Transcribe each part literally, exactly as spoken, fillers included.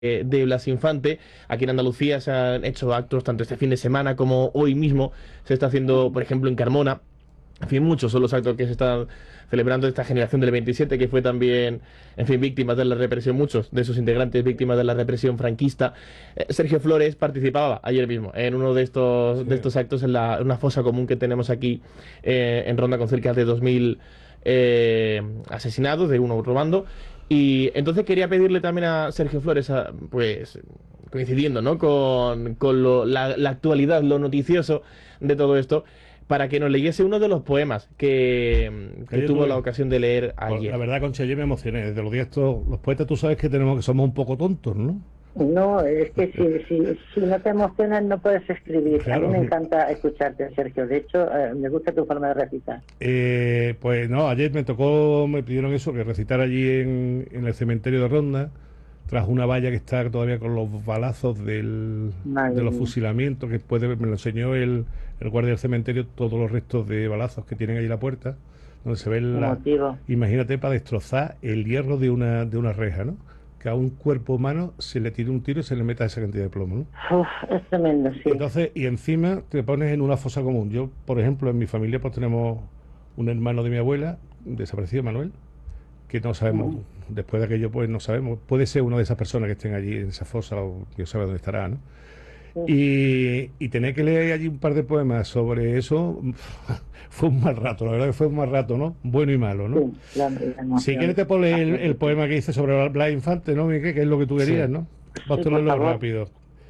eh, de Blas Infante. Aquí en Andalucía se han hecho actos tanto este fin de semana como hoy mismo. Se está haciendo, por ejemplo, en Carmona. En fin, muchos son los actos que se están celebrando esta generación del veintisiete, que fue también, en fin, víctimas de la represión, muchos de sus integrantes víctimas de la represión franquista. Eh, Sergio Flores participaba ayer mismo en uno de estos, de Sí. estos actos en, la, en una fosa común que tenemos aquí eh, en Ronda, con cerca de dos mil eh, asesinados de uno u otro bando. Y entonces quería pedirle también a Sergio Flores, a- pues coincidiendo, ¿no? con, con lo- la, la actualidad, lo noticioso de todo esto, para que nos leyese uno de los poemas que, que Ayer tuvo la tuve, ocasión de leer pues, la ayer. verdad, Concha, ayer me emocioné. Desde los días estos, los poetas, tú sabes que tenemos que somos un poco tontos, ¿no? No, es que si, si, si no te emocionas no puedes escribir. A mí Claro. me encanta escucharte, Sergio. De hecho, eh, me gusta tu forma de recitar. Eh, pues no, ayer me tocó, me pidieron eso, que recitar allí en, en el cementerio de Ronda, tras una valla que está todavía con los balazos del, de Madre los mía, fusilamientos, que puede, me lo enseñó el, el guardia del cementerio, todos los restos de balazos que tienen allí la puerta, donde se ve qué la, motivo. imagínate, para destrozar el hierro de una, de una reja, ¿no? Que a un cuerpo humano se le tire un tiro y se le meta esa cantidad de plomo, ¿no? Uf, es tremendo, Y sí. entonces, y encima te pones en una fosa común. Yo, por ejemplo, en mi familia pues tenemos un hermano de mi abuela, desaparecido, Manuel, que no sabemos, Ujú. después de aquello pues no sabemos, puede ser una de esas personas que estén allí en esa fosa o Dios sabe dónde estará, ¿no? Sí, Y, y tener que leer allí un par de poemas sobre eso fue un mal rato, la verdad que fue un mal rato, ¿no? Bueno y malo, ¿no? sí, la, la Si quieres emoción te puedo leer el, hace el que sí. poema que hice sobre Blas Infante, ¿no, Miguel? Que es lo que tú querías, Sí. ¿no? Vas Sí, a por leerlo favor. rápido.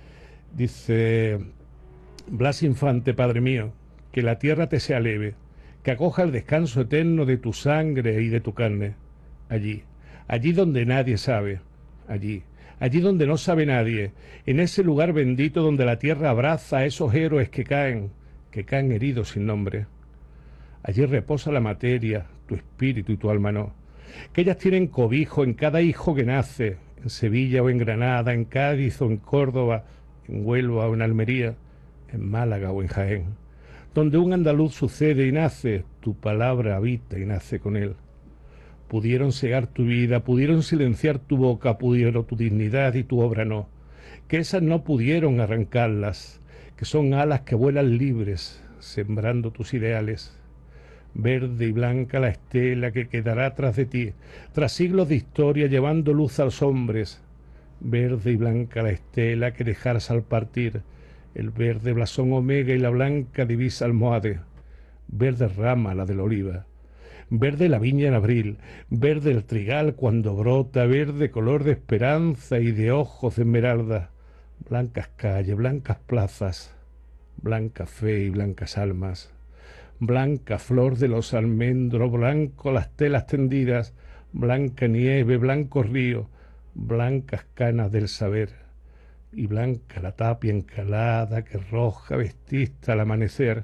Dice: Blas Infante, Padre mío, que la tierra te sea leve, que acoja el descanso eterno de tu sangre y de tu carne. Allí, allí donde nadie sabe, allí, allí donde no sabe nadie, en ese lugar bendito donde la tierra abraza a esos héroes que caen, que caen heridos sin nombre. Allí reposa la materia, tu espíritu y tu alma no. Que ellas tienen cobijo en cada hijo que nace, en Sevilla o en Granada, en Cádiz o en Córdoba, en Huelva o en Almería, en Málaga o en Jaén. Donde un andaluz sucede y nace, tu palabra habita y nace con él. Pudieron cegar tu vida, pudieron silenciar tu boca, pudieron tu dignidad y tu obra no. Que esas no pudieron arrancarlas, que son alas que vuelan libres, sembrando tus ideales. Verde y blanca la estela que quedará tras de ti, tras siglos de historia llevando luz a los hombres. Verde y blanca la estela que dejarás al partir, el verde blasón omega y la blanca divisa almohade. Verde rama la de la oliva, verde la viña en abril, verde el trigal cuando brota, verde color de esperanza y de ojos de esmeralda. Blancas calles, blancas plazas, blanca fe y blancas almas. Blanca flor de los almendros, blanco las telas tendidas, blanca nieve, blanco río, blancas canas del saber, y blanca la tapia encalada que roja vestista al amanecer.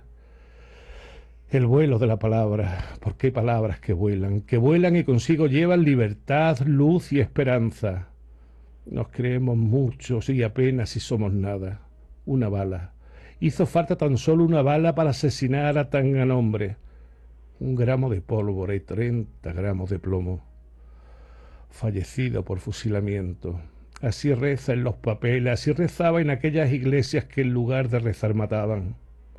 El vuelo de la palabra, porque hay palabras que vuelan, que vuelan y consigo llevan libertad, luz y esperanza. Nos creemos muchos y apenas si somos nada. Una bala. Hizo falta tan solo una bala para asesinar a tan gran hombre. Un gramo de pólvora y treinta gramos de plomo. Fallecido por fusilamiento. Así reza en los papeles, así rezaba en aquellas iglesias que en lugar de rezar mataban.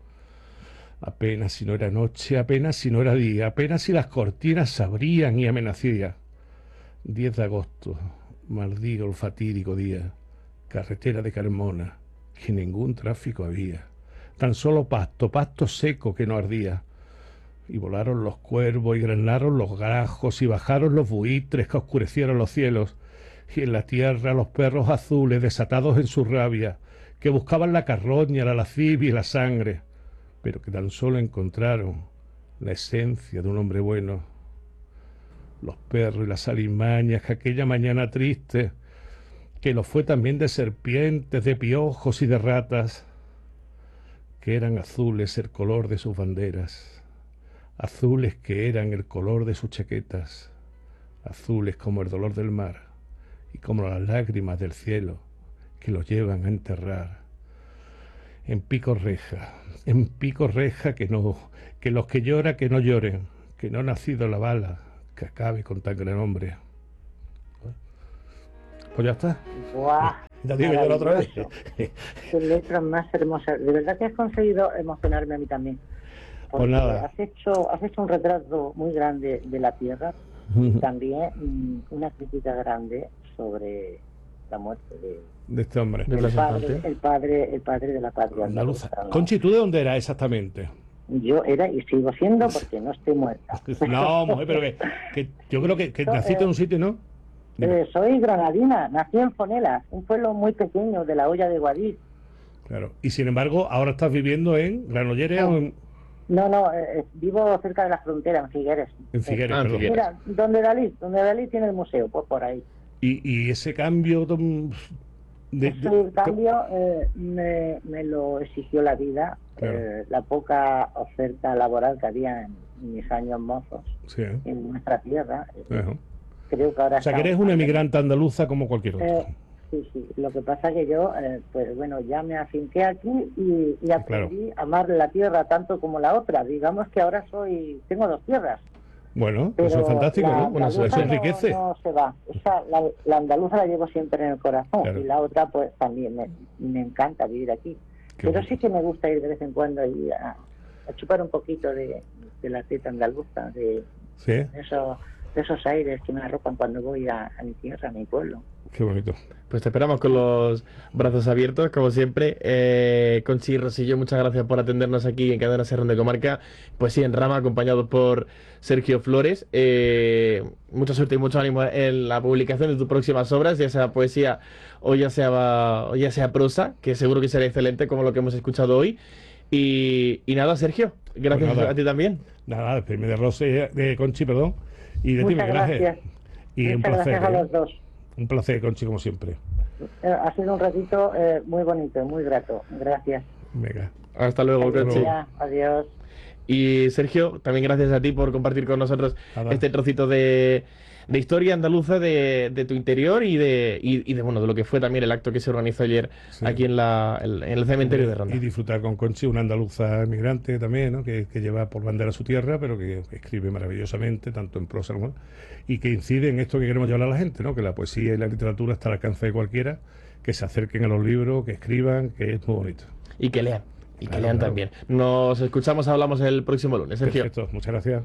Apenas si no era noche, apenas si no era día, apenas si las cortinas se abrían y amenacía. diez de agosto, maldigo el fatídico día. Carretera de Carmona, que ningún tráfico había. Tan solo pasto, pasto seco que no ardía. Y volaron los cuervos y granaron los grajos y bajaron los buitres que oscurecieron los cielos. Y en la tierra los perros azules desatados en su rabia, que buscaban la carroña, la lascivia y la sangre, pero que tan solo encontraron la esencia de un hombre bueno. Los perros y las alimañas que aquella mañana triste, que lo fue también de serpientes, de piojos y de ratas, que eran azules el color de sus banderas, azules que eran el color de sus chaquetas, azules como el dolor del mar y como las lágrimas del cielo que los llevan a enterrar. En pico reja, en pico reja que no, que los que lloran que no lloren, que no ha nacido la bala que acabe con tan gran hombre. Pues ya está. ¡Buah! Ya digo yo la otra vez. Qué letras más hermosas. De verdad que has conseguido emocionarme a mí también. Porque Pues nada. Has hecho, has hecho un retrato muy grande de la tierra y también mmm, una crítica grande sobre la muerte de, De este hombre. De el, Blas padre, Infante. el padre, el padre de la patria Andaluza. andaluza, ¿no? Conchi, ¿tú de dónde eras exactamente? Yo era y sigo siendo porque no estoy muerta. No, mujer, pero que, que yo creo que, que No, naciste eh, en un sitio, ¿no? Dime. Eh, soy granadina, nací en Fonelas, un pueblo muy pequeño de la Hoya de Guadix. Claro. Y sin embargo, ahora estás viviendo en Granollers No. o en, No, no, eh, vivo cerca de la frontera, en Figueres. en Figueres, Ah, en perdón. Figueres. Mira, donde Dalí, donde Dalí tiene el museo, pues por ahí. Y, y ese cambio mm, de, Ese de- cambio eh, me, me lo exigió la vida, Claro. eh, la poca oferta laboral que había en, en mis años mozos Sí, ¿eh? en nuestra tierra. Eh, Ajá. Creo que ahora O sea, que está- eres una emigrante andaluza como cualquier otro. Eh, sí, sí. Lo que pasa que yo, eh, pues bueno, ya me afinqué aquí y, y aprendí a amar la tierra tanto como la otra. Digamos que ahora soy, tengo dos tierras. Bueno, Pero eso es fantástico, la ¿no? Bueno, eso, andaluza eso enriquece. No, no se va. Esa, la, la andaluza la llevo siempre en el corazón Claro. y la otra, pues también me, me encanta vivir aquí. Qué Pero bonito. sí que me gusta ir de vez en cuando y a, a chupar un poquito de, de la teta andaluza, de, Sí, de esos, de esos aires que me arropan cuando voy a, a mi tierra, a mi pueblo. qué bonito. Pues te esperamos con los brazos abiertos, como siempre. Eh, Conchi Rosillo, muchas gracias por atendernos aquí en Cadena Ser de Comarca. Pues sí, en Rama, acompañados por Sergio Flores. Eh, mucha suerte y mucho ánimo en la publicación de tus próximas obras, ya sea poesía o ya sea, o ya sea prosa, que seguro que será excelente como lo que hemos escuchado hoy. Y, y nada, Sergio, gracias Pues nada. a ti también. Nada, despedirme de Rosy, de Conchi, perdón. Y de ti, Muchas Miguel Ángel. gracias. Y un Muchas placer. gracias a ¿eh? los dos. Un placer, Conchi, como siempre. Eh, ha sido un ratito eh, muy bonito, muy grato. Gracias. Venga. Hasta luego, Hasta Conchi. luego. Ya, adiós. Y Sergio, también gracias a ti por compartir con nosotros Nada. este trocito de, de historia andaluza de, de tu interior y de, y, y de bueno de lo que fue también el acto que se organizó ayer Sí. aquí en, la, en, en el cementerio de Ronda. Y disfrutar con Conchi, una andaluza emigrante también, ¿no? que, que lleva por bandera su tierra, pero que escribe maravillosamente, tanto en prosa como... Y que incide en esto que queremos llevar a la gente, ¿no? Que la poesía y la literatura está al alcance de cualquiera, que se acerquen a los libros, que escriban, que es muy bonito. Y que lean, y que Claro, lean claro. también. Nos escuchamos, hablamos el próximo lunes, Sergio. Perfecto, muchas gracias.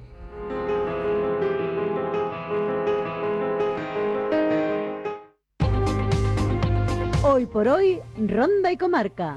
Hoy por hoy, Ronda y Comarca.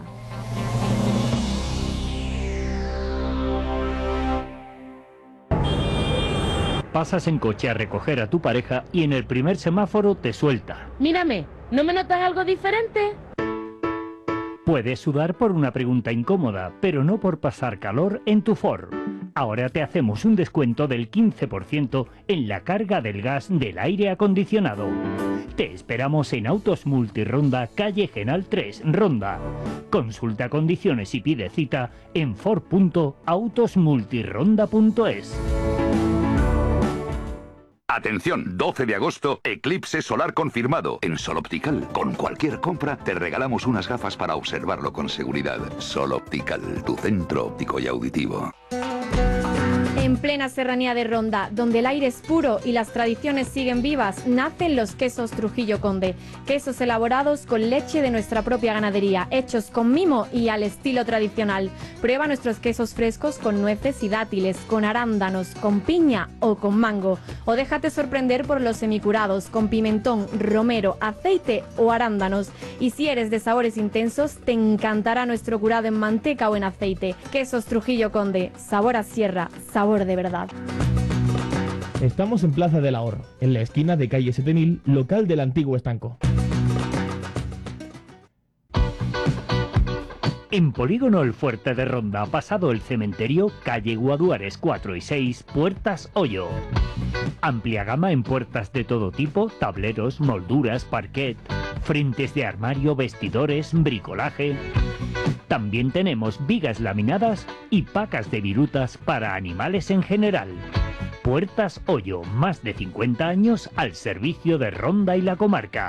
Pasas en coche a recoger a tu pareja y en el primer semáforo te suelta. Mírame, ¿no me notas algo diferente? Puedes sudar por una pregunta incómoda, pero no por pasar calor en tu Ford. Ahora te hacemos un descuento del quince por ciento en la carga del gas del aire acondicionado. Te esperamos en Autos Multironda, calle Genal tres, Ronda. Consulta condiciones y pide cita en ford punto autosmultironda punto es. Atención, doce de agosto, eclipse solar confirmado en Sol Optical. Con cualquier compra te regalamos unas gafas para observarlo con seguridad. Sol Optical, tu centro óptico y auditivo. En plena serranía de Ronda, donde el aire es puro y las tradiciones siguen vivas, nacen los quesos Trujillo Conde. Quesos elaborados con leche de nuestra propia ganadería, hechos con mimo y al estilo tradicional. Prueba nuestros quesos frescos con nueces y dátiles, con arándanos, con piña o con mango. O déjate sorprender por los semicurados, con pimentón, romero, aceite o arándanos. Y si eres de sabores intensos, te encantará nuestro curado en manteca o en aceite. Quesos Trujillo Conde, sabor a sierra, sabor de verdad. Estamos en Plaza del Ahorro, en la esquina de calle siete mil, local del antiguo estanco. En Polígono El Fuerte de Ronda, pasado el cementerio, calle Guaduares cuatro y seis, Puertas Hoyo. Amplia gama en puertas de todo tipo, tableros, molduras, parquet, frentes de armario, vestidores, bricolaje. También tenemos vigas laminadas y pacas de virutas para animales en general. Puertas Hoyo, más de cincuenta años al servicio de Ronda y la comarca.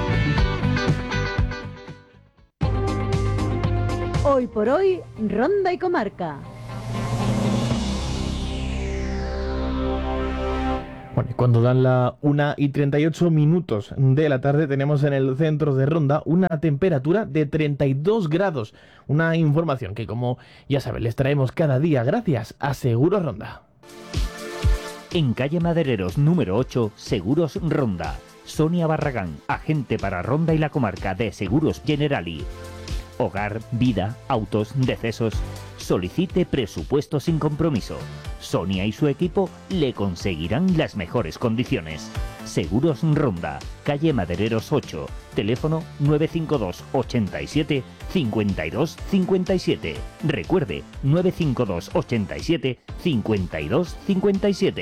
Hoy por hoy, Ronda y Comarca. Bueno, y cuando dan la una y treinta y ocho minutos de la tarde tenemos en el centro de Ronda una temperatura de treinta y dos grados. Una información que, como ya saben, les traemos cada día gracias a Seguros Ronda. En calle Madereros número ocho, Seguros Ronda. Sonia Barragán, agente para Ronda y la comarca de Seguros Generali. Hogar, vida, autos, decesos. Solicite presupuesto sin compromiso. Sonia y su equipo le conseguirán las mejores condiciones. Seguros Ronda, calle Madereros ocho, teléfono nueve cinco dos ochenta y siete cincuenta y dos cincuenta y siete. Recuerde, nueve cinco dos ochenta y siete cincuenta y dos cincuenta y siete.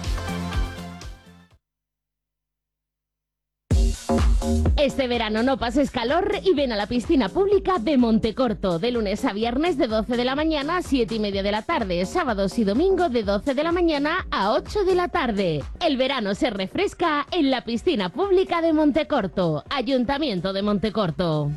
Este verano no pases calor y ven a la piscina pública de Montecorto, de lunes a viernes de doce de la mañana a siete y media de la tarde, sábados y domingo de doce de la mañana a ocho de la tarde. El verano se refresca en la piscina pública de Montecorto, Ayuntamiento de Montecorto.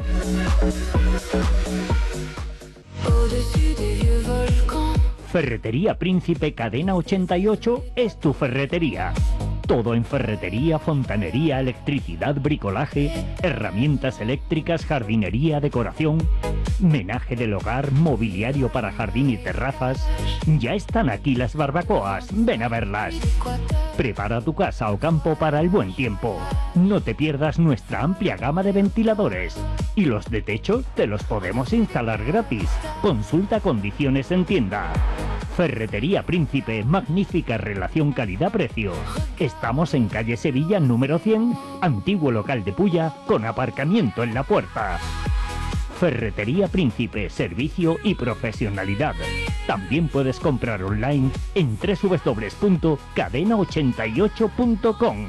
Ferretería Príncipe Cadena ochenta y ocho es tu ferretería. Todo en ferretería, fontanería, electricidad, bricolaje, herramientas eléctricas, jardinería, decoración, menaje del hogar, mobiliario para jardín y terrazas. Ya están aquí las barbacoas, ven a verlas. Prepara tu casa o campo para el buen tiempo. No te pierdas nuestra amplia gama de ventiladores. Y los de techo te los podemos instalar gratis. Consulta condiciones en tienda. Ferretería Príncipe, magnífica relación calidad-precio. Estamos en calle Sevilla número cien, antiguo local de Pulla, con aparcamiento en la puerta. Ferretería Príncipe, servicio y profesionalidad. También puedes comprar online en doble u doble u doble u punto cadena ochenta y ocho punto com.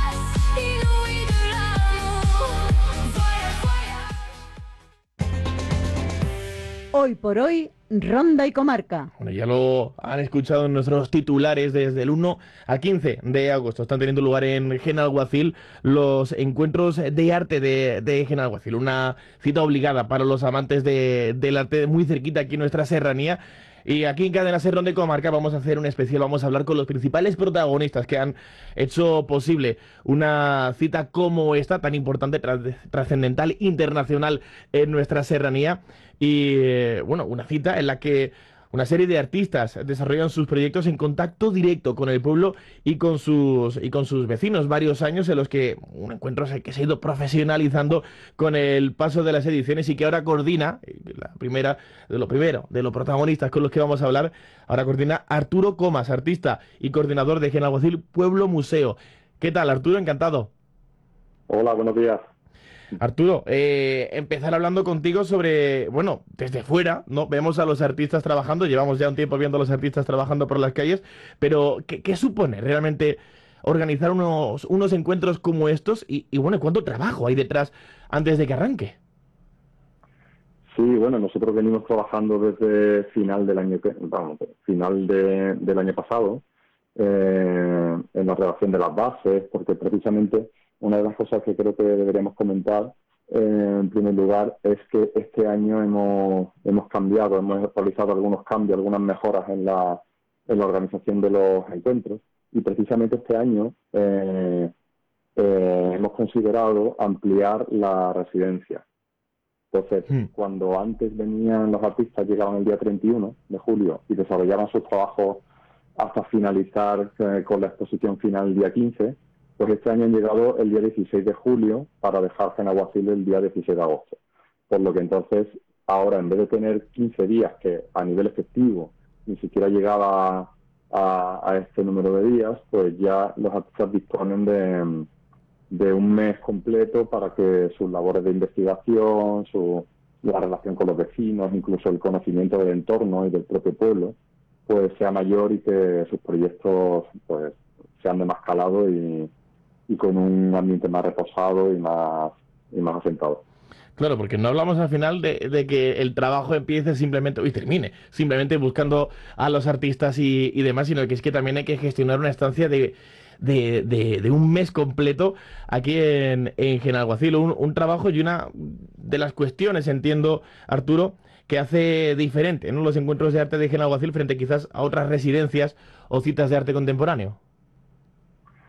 Hoy por hoy, Ronda y Comarca. Bueno, ya lo han escuchado en nuestros titulares. Desde el uno al quince de agosto están teniendo lugar en Genalguacil los encuentros de arte de, de Genalguacil. Una cita obligada para los amantes de, del arte, muy cerquita aquí en nuestra serranía. Y aquí en Cadena Ser Ronda y Comarca vamos a hacer un especial, vamos a hablar con los principales protagonistas que han hecho posible una cita como esta, tan importante, trascendental, internacional en nuestra serranía. Y eh, bueno, una cita en la que una serie de artistas desarrollan sus proyectos en contacto directo con el pueblo y con sus y con sus vecinos. Varios años en los que un encuentro que se ha ido profesionalizando con el paso de las ediciones y que ahora coordina, la primera de lo primero, de los protagonistas con los que vamos a hablar, ahora coordina Arturo Comas, artista y coordinador de Genalguacil Pueblo Museo. ¿Qué tal, Arturo? Encantado. Hola, buenos días. Arturo, eh, empezar hablando contigo sobre, bueno, desde fuera, ¿no? Vemos a los artistas trabajando, llevamos ya un tiempo viendo a los artistas trabajando por las calles, pero ¿qué, qué supone realmente organizar unos, unos encuentros como estos? Y, y bueno, ¿cuánto trabajo hay detrás antes de que arranque? Sí, bueno, nosotros venimos trabajando desde final del año, vamos, final de, del año pasado, eh, en la redacción de las bases, porque precisamente una de las cosas que creo que deberíamos comentar, eh, en primer lugar, es que este año hemos hemos cambiado, hemos realizado algunos cambios, algunas mejoras en la, en la organización de los encuentros. Y precisamente este año eh, eh, hemos considerado ampliar la residencia. Entonces, mm. cuando antes venían los artistas, llegaban el día treinta y uno de julio y desarrollaban sus trabajos hasta finalizar eh, con la exposición final el día quince, pues este año han llegado el día dieciséis de julio para dejar Genalguacil el día dieciséis de agosto. Por lo que entonces, ahora en vez de tener quince días, que a nivel efectivo ni siquiera llegaba a, a este número de días, pues ya los artistas disponen de, de un mes completo para que sus labores de investigación, su, la relación con los vecinos, incluso el conocimiento del entorno y del propio pueblo, pues sea mayor y que sus proyectos pues sean de más calado y y con un ambiente más reposado y más y más asentado. Claro, porque no hablamos al final de, de que el trabajo empiece simplemente y termine, simplemente buscando a los artistas y, y demás, sino que es que también hay que gestionar una estancia de, de, de, de un mes completo aquí en, en Genalguacil, un, un trabajo y una de las cuestiones, entiendo, Arturo, que hace diferente, ¿no?, los encuentros de arte de Genalguacil frente quizás a otras residencias o citas de arte contemporáneo.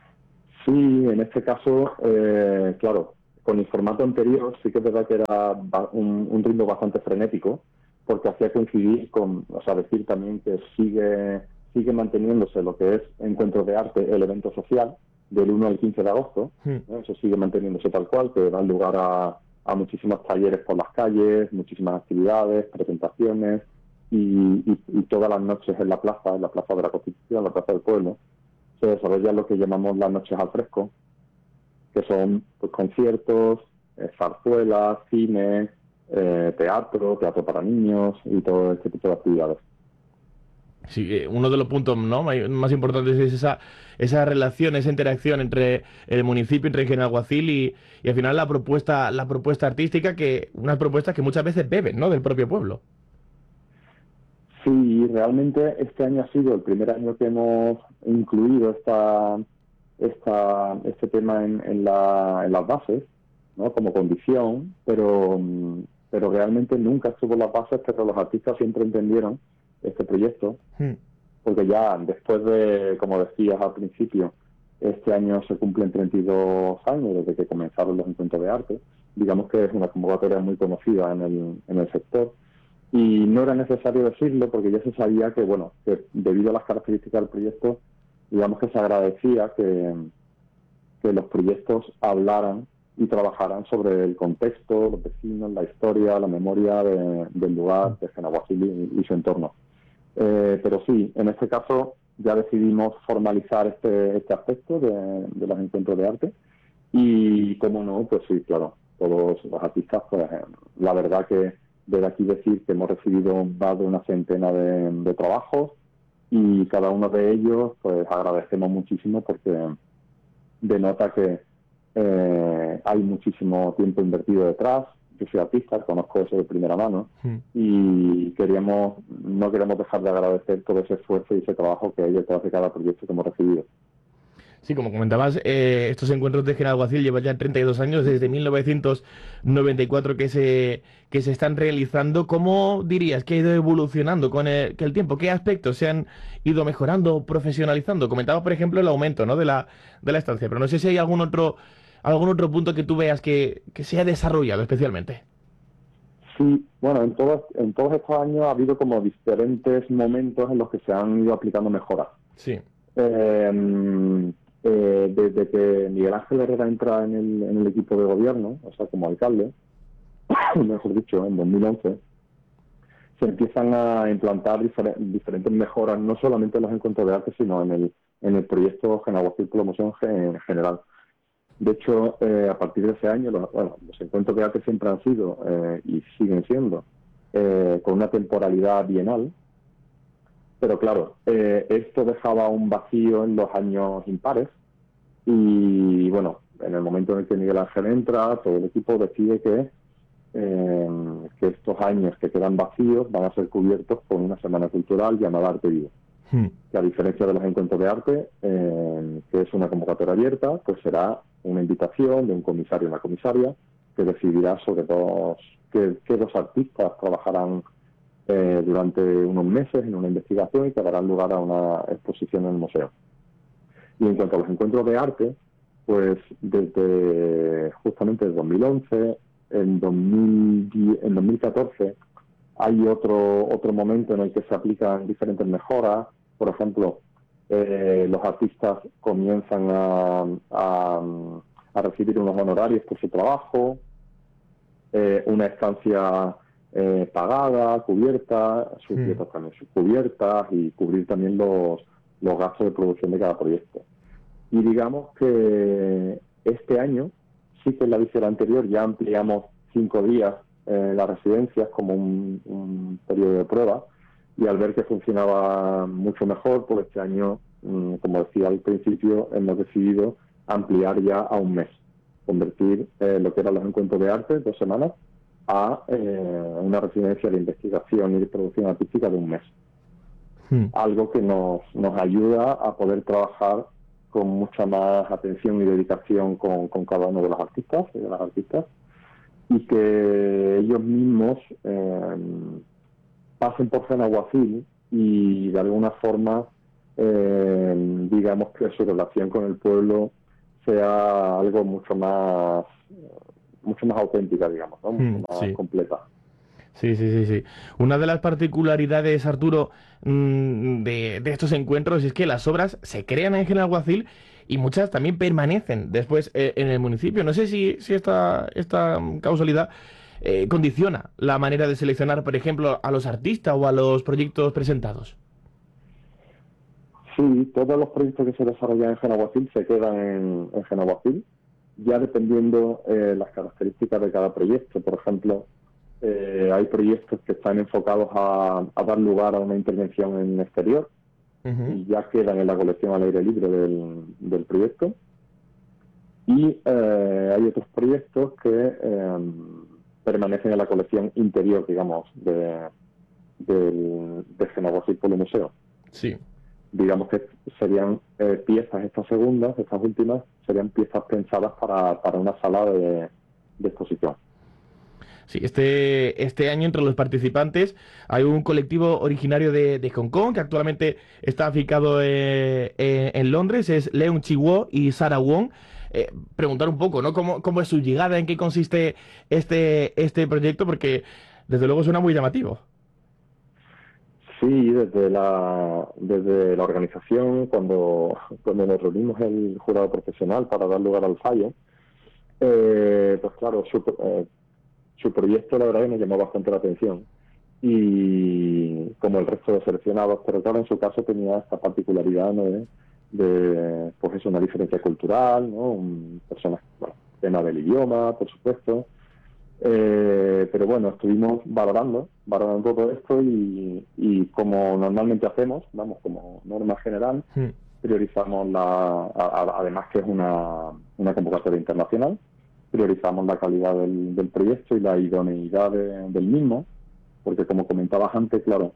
Sí, en este caso, eh, claro, con el formato anterior sí que es verdad que era un, un ritmo bastante frenético, porque hacía coincidir con, o sea, decir también que sigue, sigue manteniéndose lo que es Encuentros de Arte, el evento social, del uno al quince de agosto, Hmm. ¿no? Eso sigue manteniéndose tal cual, que da lugar a, a muchísimos talleres por las calles, muchísimas actividades, presentaciones, y, y, y todas las noches en la plaza, en la Plaza de la Constitución, en la Plaza del Pueblo, se desarrolla lo que llamamos las noches al fresco, que son pues, conciertos, eh, zarzuelas, cine, eh, teatro, teatro para niños y todo este tipo de actividades. Sí, eh, uno de los puntos, ¿no?, may- más importantes es esa, esa relación, esa interacción entre el municipio, entre Genalguacil y, y al final la propuesta, la propuesta artística, que unas propuestas que muchas veces beben, ¿no?, del propio pueblo. Sí, realmente este año ha sido el primer año que hemos incluido esta, esta, este tema en, en, la, en las bases, ¿no?, como condición, pero, mm, pero realmente nunca estuvo en las bases, pero los artistas siempre entendieron este proyecto, Hmm. porque ya después de, como decías al principio, este año se cumplen treinta y dos años desde que comenzaron los encuentros de arte. Digamos que es una convocatoria muy conocida en el, en el sector. Y no era necesario decirlo porque ya se sabía que, bueno, que debido a las características del proyecto, digamos que se agradecía que, que los proyectos hablaran y trabajaran sobre el contexto, los vecinos, la historia, la memoria de, del lugar, de Genalguacil y, y su entorno. Eh, pero sí, en este caso ya decidimos formalizar este, este aspecto de, de los encuentros de arte y, como no, pues sí, claro, todos los artistas, pues la verdad que desde aquí decir que hemos recibido más de una centena de, de trabajos y cada uno de ellos pues agradecemos muchísimo porque denota que eh, hay muchísimo tiempo invertido detrás. Yo soy artista, conozco eso de primera mano Hmm. y queríamos, no queremos dejar de agradecer todo ese esfuerzo y ese trabajo que hay detrás de cada proyecto que hemos recibido. Sí, como comentabas, eh, estos encuentros de Genalguacil llevan ya treinta y dos años, desde mil novecientos noventa y cuatro que se, que se están realizando. ¿Cómo dirías que ha ido evolucionando con el, que el tiempo? ¿Qué aspectos se han ido mejorando, profesionalizando? Comentabas, por ejemplo, el aumento, ¿no?, de la, de la estancia, pero no sé si hay algún otro, algún otro punto que tú veas que, que se ha desarrollado especialmente. Sí, bueno, en todos, en todos estos años ha habido como diferentes momentos en los que se han ido aplicando mejoras. Sí. Eh, eh, desde que Miguel Ángel Herrera entra en el, en el equipo de gobierno, o sea, como alcalde, mejor dicho, en dos mil once, se empiezan a implantar difer diferentes mejoras, no solamente en los encuentros de arte, sino en el, en el proyecto Genalguacil Promoción en general. De hecho, eh, a partir de ese año, los, bueno, los encuentros de arte siempre han sido eh, y siguen siendo eh, con una temporalidad bienal, pero claro, eh, esto dejaba un vacío en los años impares y bueno, en el momento en el que Miguel Ángel entra, todo el equipo decide que, eh, que estos años que quedan vacíos van a ser cubiertos por una semana cultural llamada Arte Vivo. Hmm. Que a diferencia de los encuentros de arte, eh, que es una convocatoria abierta, pues será una invitación de un comisario o una comisaria que decidirá sobre dos, qué, qué dos artistas trabajarán eh, durante unos meses en una investigación y que darán lugar a una exposición en el museo. Y en cuanto a los encuentros de arte, pues desde justamente el dos mil once, en, dos mil diez, en dos mil catorce, hay otro, otro momento en el que se aplican diferentes mejoras. Por ejemplo, eh, los artistas comienzan a, a, a recibir unos honorarios por su trabajo, eh, una estancia eh, pagada, cubierta, sus dietas también cubiertas y cubrir también los, los gastos de producción de cada proyecto. Y digamos que este año, sí que en la visita anterior ya ampliamos cinco días eh, las residencias como un, un periodo de prueba, y al ver que funcionaba mucho mejor, pues este año, mmm, como decía al principio, hemos decidido ampliar ya a un mes, convertir eh, lo que eran los encuentros de arte, dos semanas, a eh, una residencia de investigación y de producción artística de un mes. Hmm. Algo que nos, nos ayuda a poder trabajar con mucha más atención y dedicación con, con cada uno de los artistas y de las artistas, y que ellos mismos eh, pasen por Genalguacil y de alguna forma, eh, digamos que su relación con el pueblo sea algo mucho más mucho más auténtica, digamos, ¿no? Mucho Mm, más sí. completa. Sí, sí, sí, sí. Una de las particularidades, Arturo, mm, de, de estos encuentros es que las obras se crean en Genalguacil y muchas también permanecen después eh, en el municipio. No sé si, si esta, esta mm, causalidad eh, condiciona la manera de seleccionar, por ejemplo, a los artistas o a los proyectos presentados. Sí, todos los proyectos que se desarrollan en Genalguacil se quedan en, en Genalguacil, ya dependiendo eh, las características de cada proyecto. Por ejemplo, eh, hay proyectos que están enfocados a, a dar lugar a una intervención en el exterior Ujú. y ya quedan en la colección al aire libre del, del proyecto. Y eh, hay otros proyectos que eh, permanecen en la colección interior, digamos, de, del, de Genalguacil Polimuseo. Sí. Digamos que serían eh, piezas, estas segundas, estas últimas, serían piezas pensadas para, para una sala de, de exposición. Sí, este, este año entre los participantes hay un colectivo originario de, de Hong Kong que actualmente está aficado eh, eh, en Londres, es Leung Chi-wo y Sarah Wong. Eh, preguntar un poco, ¿no? ¿Cómo, cómo es su llegada, en qué consiste este, este proyecto? Porque desde luego suena muy llamativo. Sí, desde la, desde la organización, cuando, cuando nos reunimos el jurado profesional para dar lugar al fallo, eh, pues claro, su, eh, su proyecto la verdad que nos llamó bastante la atención. Y como el resto de seleccionados, pero claro, en su caso tenía esta particularidad, ¿no? de, de, pues eso, una diferencia cultural, ¿no? Un personaje, bueno, tema del idioma, por supuesto. Eh, pero bueno, estuvimos valorando, valorando todo esto y, y como normalmente hacemos, vamos, como norma general, Hmm. priorizamos la, a- a- además que es una, una convocatoria internacional, priorizamos la calidad del, del proyecto y la idoneidad de- del mismo, porque como comentabas antes, claro,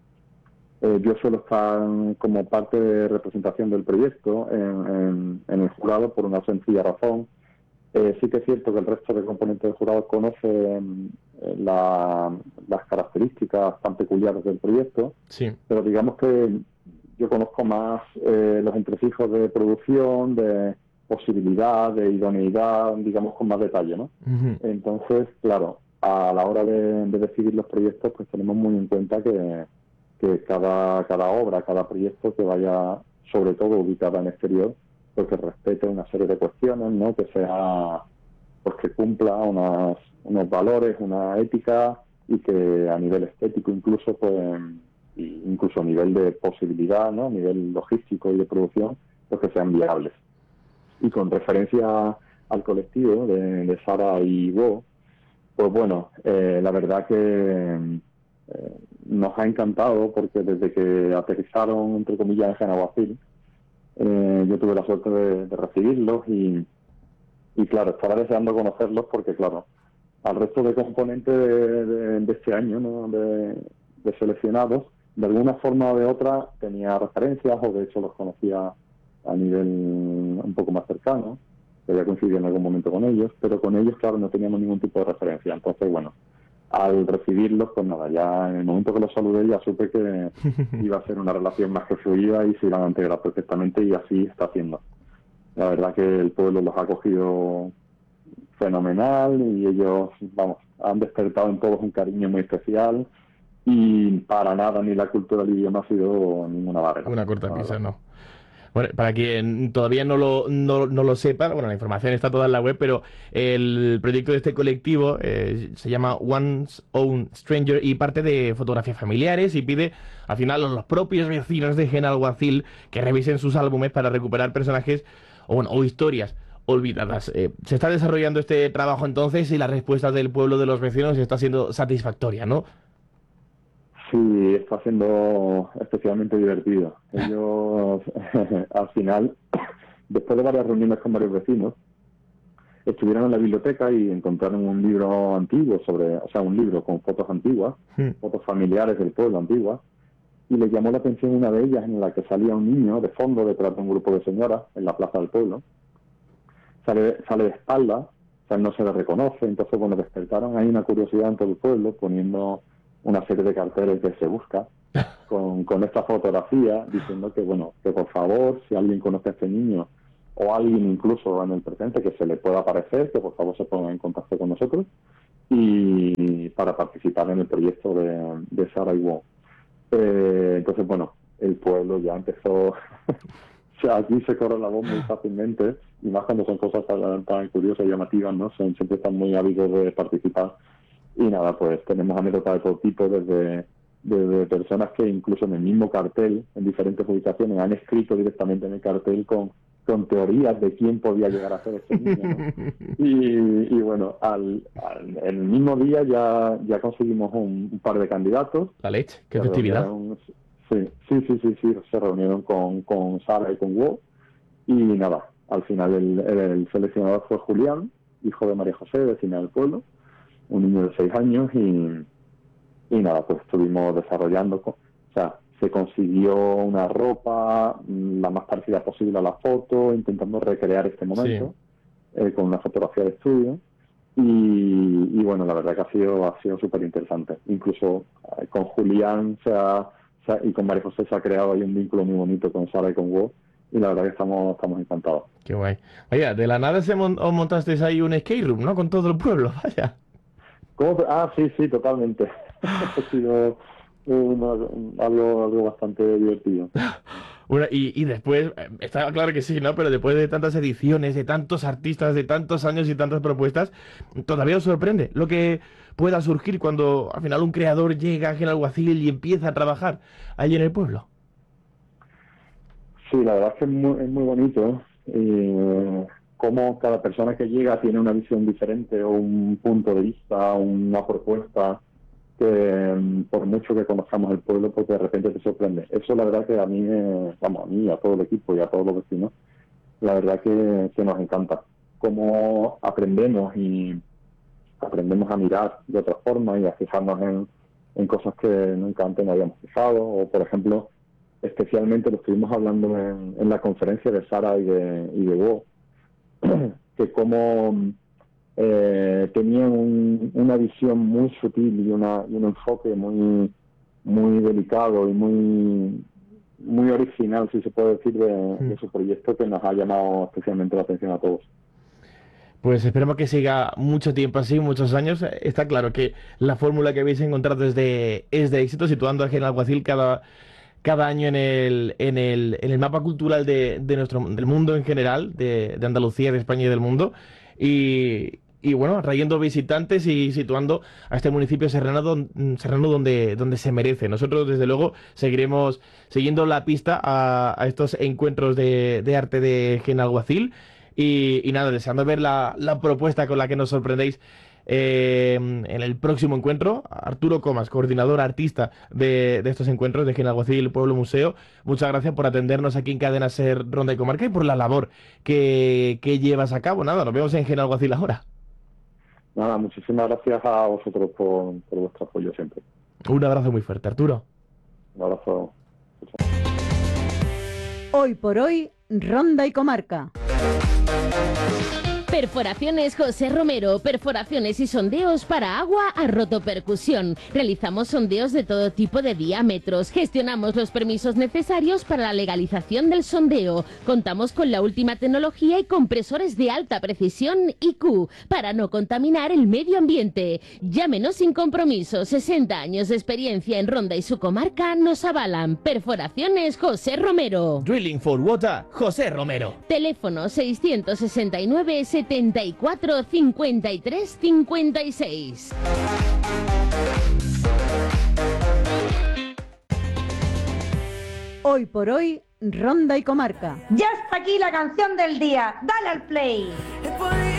eh, yo suelo estar como parte de representación del proyecto en, en- en el jurado por una sencilla razón. Eh, sí que es cierto que el resto de componentes del jurado conocen eh, la- las características tan peculiares del proyecto, Sí. pero digamos que yo conozco más eh, los entresijos de producción, de posibilidad, de idoneidad, digamos con más detalle, ¿no? Ujú. Entonces, claro, a la hora de, de decidir los proyectos, pues tenemos muy en cuenta que, que cada, cada obra, cada proyecto que vaya, sobre todo ubicada en exterior, pues que respete una serie de cuestiones, ¿no? Que sea, pues que cumpla unas, unos valores, una ética y que a nivel estético incluso, pues, y incluso a nivel de posibilidad, ¿no? A nivel logístico y de producción, pues que sean viables. Y con referencia al colectivo de, de Sara y Bo, pues bueno, eh, la verdad que eh, nos ha encantado porque desde que aterrizaron, entre comillas, en Genalguacil, eh, yo tuve la suerte de, de recibirlos y, y claro, estaba deseando conocerlos porque, claro, al resto de componentes de, de, de este año, ¿no? de, de seleccionados, de alguna forma o de otra tenía referencias o de hecho los conocía a nivel un poco más cercano, que había coincidido en algún momento con ellos, pero con ellos, claro, no teníamos ningún tipo de referencia. Entonces, bueno, al recibirlos, pues nada, ya en el momento que los saludé ya supe que iba a ser una relación más que fluida y se iban a integrar perfectamente y así está haciendo. La verdad que el pueblo los ha acogido fenomenal y ellos, vamos, han despertado en todos un cariño muy especial y para nada ni la cultura del idioma ha sido ninguna barrera. Una cortapisa, no. Bueno, para quien todavía no lo, no, no lo sepa, bueno, la información está toda en la web, pero el proyecto de este colectivo eh, se llama One's Own Stranger y parte de fotografías familiares y pide al final a los propios vecinos de Genalguacil que revisen sus álbumes para recuperar personajes o, bueno, o historias olvidadas. Eh, se está desarrollando este trabajo entonces y la respuesta del pueblo de los vecinos está siendo satisfactoria, ¿no? Sí, está siendo especialmente divertido. Ellos, al final, después de varias reuniones con varios vecinos, estuvieron en la biblioteca y encontraron un libro antiguo sobre, o sea, un libro con fotos antiguas, Hmm. fotos familiares del pueblo antiguas, y les llamó la atención una de ellas en la que salía un niño de fondo detrás de un grupo de señoras en la plaza del pueblo. Sale, sale de espalda, o sea, no se le reconoce, entonces, bueno, despertaron ahí una curiosidad en todo el pueblo, poniendo una serie de carteles que se busca con, con esta fotografía, diciendo que, bueno, que por favor, si alguien conoce a este niño o alguien incluso en el presente que se le pueda aparecer, que por favor se ponga en contacto con nosotros y para participar en el proyecto de, de Sara y Wo. Eh, entonces, bueno, el pueblo ya empezó, o sea, aquí se corre la voz muy fácilmente, y más cuando son cosas tan, tan curiosas y llamativas, ¿no? Son, siempre están muy ávidos de participar. Y nada, pues tenemos anécdotas de todo tipo, desde, desde personas que incluso en el mismo cartel, en diferentes ubicaciones, han escrito directamente en el cartel con, con teorías de quién podía llegar a ser este niño, ¿no? Y, y bueno, al, al, en el mismo día ya, ya conseguimos un, un par de candidatos. La leche, qué festividad. Sí, sí, sí, sí, sí, se reunieron con, con Sara y con Wo, y nada, al final el, el, el seleccionador fue Julián, hijo de María José, vecina del pueblo, un niño de seis años, y, y nada, pues estuvimos desarrollando, o sea, se consiguió una ropa la más parecida posible a la foto, intentando recrear este momento, sí. eh, con una fotografía de estudio, y, y bueno, la verdad que ha sido ha sido súper interesante. Incluso eh, con Julián se ha y con María José se ha creado ahí un vínculo muy bonito con Sara y con Wo, y la verdad que estamos estamos encantados. Qué guay. Vaya, de la nada se mon- os montasteis ahí un skate room, ¿no? Con todo el pueblo, vaya. ¿Cómo? Ah, sí, sí, totalmente. Ha sido una, algo, algo bastante divertido. Bueno, y, y después, está claro que sí, ¿no? Pero después de tantas ediciones, de tantos artistas, de tantos años y tantas propuestas, todavía os sorprende lo que pueda surgir cuando al final un creador llega a Genalguacil y empieza a trabajar allí en el pueblo. Sí, la verdad es que es muy, es muy bonito, ¿eh? Cómo cada persona que llega tiene una visión diferente o un punto de vista, una propuesta, que por mucho que conozcamos el pueblo, porque de repente te sorprende. Eso la verdad que a mí, me, vamos, a mí, a todo el equipo y a todos los vecinos, la verdad que, que nos encanta. Cómo aprendemos y aprendemos a mirar de otra forma y a fijarnos en, en cosas que nunca antes nos habíamos fijado. O, por ejemplo, especialmente lo estuvimos hablando en, en la conferencia de Sara y de, y de Wo, que cómo eh, tenían un, una visión muy sutil y, una, y un enfoque muy muy delicado y muy muy original, si se puede decir, de, de su proyecto, que nos ha llamado especialmente la atención a todos. Pues esperemos que siga mucho tiempo así, muchos años. Está claro que la fórmula que habéis encontrado es de, es de éxito, situando a Genalguacil cada, cada año en el, en el, en el mapa cultural de, de nuestro, del mundo en general, de, de Andalucía, de España y del mundo. Y, y bueno, atrayendo visitantes y situando a este municipio serrano, don, serrano donde, donde se merece. Nosotros, desde luego, seguiremos siguiendo la pista a, a estos encuentros de, de arte de Genalguacil. Y, y nada, deseando ver la, la propuesta con la que nos sorprendéis eh, en el próximo encuentro. Arturo Comas, coordinador artista de, de estos encuentros de Genalguacil Pueblo Museo, muchas gracias por atendernos aquí en Cadena Ser Ronda y Comarca y por la labor que, que llevas a cabo. Nada, nos vemos en Genalguacil ahora. Nada, muchísimas gracias a vosotros por, por vuestro apoyo siempre. Un abrazo muy fuerte, Arturo. Un abrazo. Hoy por hoy, Ronda y Comarca. Perforaciones José Romero, perforaciones y sondeos para agua a rotopercusión. Realizamos sondeos de todo tipo de diámetros, gestionamos los permisos necesarios para la legalización del sondeo. Contamos con la última tecnología y compresores de alta precisión I Q para no contaminar el medio ambiente. Llámenos sin compromiso, sesenta años de experiencia en Ronda y su comarca nos avalan. Perforaciones José Romero. Drilling for Water, José Romero. Teléfono seiscientos sesenta y nueve, setenta y cuatro, cincuenta y tres, cincuenta y seis. Hoy por hoy, Ronda y Comarca. Ya está aquí la canción del día. Dale al play.